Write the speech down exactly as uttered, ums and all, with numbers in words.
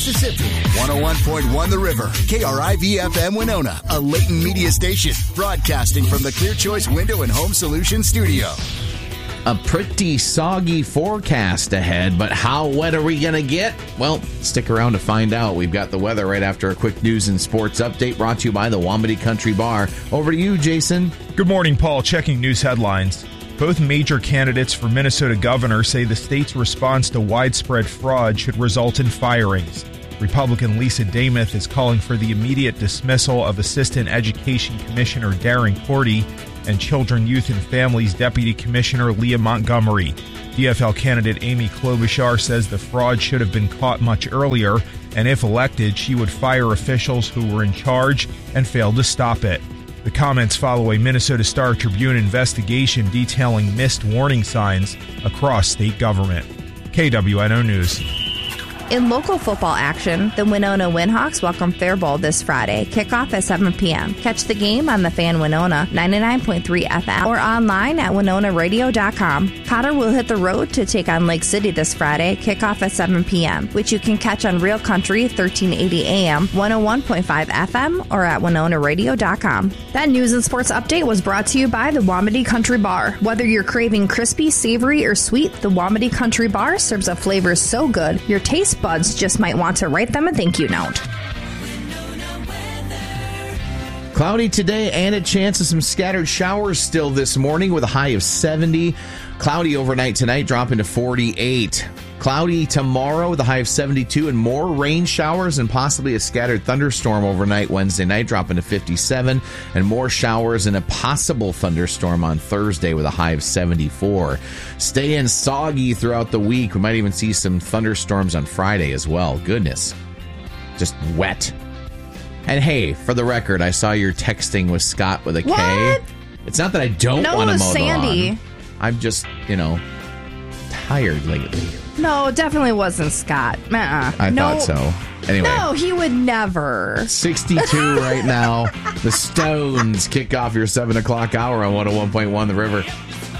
Mississippi, one oh one point one The River, K R I V F M Winona, a Leighton media station, broadcasting from the Clear Choice Window and Home Solutions studio. A pretty soggy forecast ahead, but how wet are we going to get? Well, stick around to find out. We've got the weather right after a quick news and sports update brought to you by the Wamedy Country Bar. Over to you, Jason. Good morning, Paul. Checking news headlines. Both major candidates for Minnesota governor say the state's response to widespread fraud should result in firings. Republican Lisa Damath is calling for the immediate dismissal of Assistant Education Commissioner Darren Cordy and Children, Youth, and Families Deputy Commissioner Leah Montgomery. D F L candidate Amy Klobuchar says the fraud should have been caught much earlier, and if elected, she would fire officials who were in charge and failed to stop it. The comments follow a Minnesota Star Tribune investigation detailing missed warning signs across state government. K W N O News. In local football action, the Winona Windhawks welcome Faribault this Friday. Kickoff at seven p.m. Catch the game on the Fan Winona, ninety-nine point three F M, or online at winona radio dot com. Cotter will hit the road to take on Lake City this Friday. Kickoff at seven p.m., which you can catch on Real Country, thirteen eighty A M, one oh one point five F M, or at winona radio dot com. That news and sports update was brought to you by the Wamedy Country Bar. Whether you're craving crispy, savory, or sweet, the Wamedy Country Bar serves up flavors so good, your taste buds just might want to write them a thank you note. Cloudy today and a chance of some scattered showers still this morning with a high of seventy. Cloudy overnight tonight, dropping to forty-eight. Cloudy tomorrow with a high of seventy-two and more rain showers and possibly a scattered thunderstorm overnight Wednesday night, dropping to fifty-seven, and more showers and a possible thunderstorm on Thursday with a high of seventy-four. Staying soggy throughout the week. We might even see some thunderstorms on Friday as well. Goodness. Just wet. And hey, for the record, I saw your texting with Scott with a K. What? It's not that I don't no, want to mow Sandy. the lawn. I'm just, you know, tired lately. No, it definitely wasn't Scott. Uh-uh. I no, thought so. Anyway. No, he would never. sixty-two right now. The Stones kick off your seven o'clock hour on one oh one point one The River.